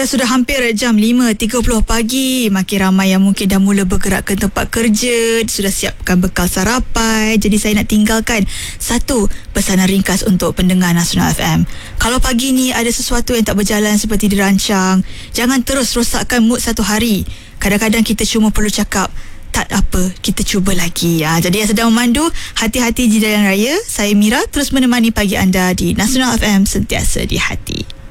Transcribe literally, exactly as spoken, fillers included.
Ya, sudah hampir jam lima tiga puluh pagi. Makin ramai yang mungkin dah mula bergerak ke tempat kerja, sudah siapkan bekal sarapan. Jadi saya nak tinggalkan satu pesanan ringkas untuk pendengar Nasional F M. Kalau pagi ni ada sesuatu yang tak berjalan seperti dirancang, jangan terus rosakkan mood satu hari. Kadang-kadang kita cuma perlu cakap, tak apa, kita cuba lagi. Ya, jadi yang sedang memandu, hati-hati di jalan raya. Saya Mira, terus menemani pagi anda di Nasional F M, sentiasa di hati.